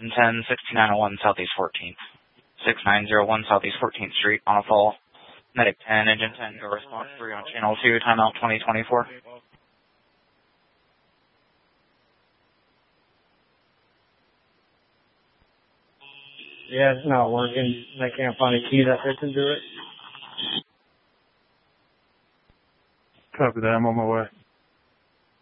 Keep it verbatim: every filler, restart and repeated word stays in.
Engine ten, sixty-nine oh one Southeast fourteenth. six nine zero one Southeast fourteenth Street, on a fall. Medic ten, Engine ten, go response three on Channel two, timeout twenty twenty-four. Yeah, it's not working. I can't find a key that fits into it. Copy that. I'm on my way.